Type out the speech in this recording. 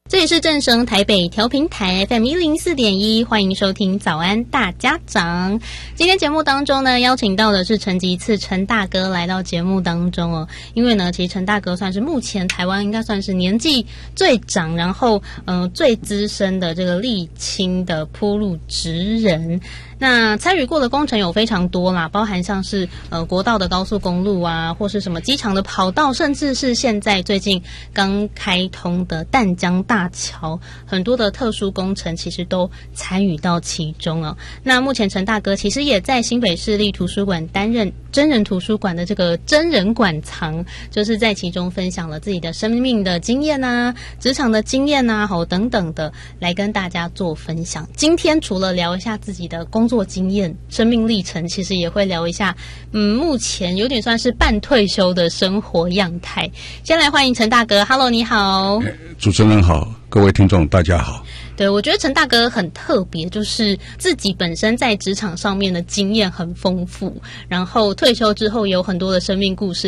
这里是正声台北调频台 FM 104.1，欢迎收听早安大家长。今天节目当中呢，邀请到的是陈吉次陈大哥来到节目当中哦。因为呢，其实陈大哥算是目前台湾应该算是年纪最长，然后最资深的这个沥青的铺路职人。那参与过的工程有非常多啦，包含像是国道的高速公路啊，或是什么机场的跑道，甚至是现在最近刚开通的淡江大桥，很多的特殊工程其实都参与到其中哦。那目前陈大哥其实也在新北市立图书馆担任真人图书馆的这个真人馆藏，就是在其中分享了自己的生命的经验啊、职场的经验啊，等等的来跟大家做分享。今天除了聊一下自己的工作经验、生命历程，其实也会聊一下目前有点算是半退休的生活样态。先来欢迎陈大哥。 Hello， 你好。 主持人好，各位听众大家好。 对，我觉得陈大哥很特别，就是自己本身在职场上面的经验很丰富，然后退休之后有很多的生命故事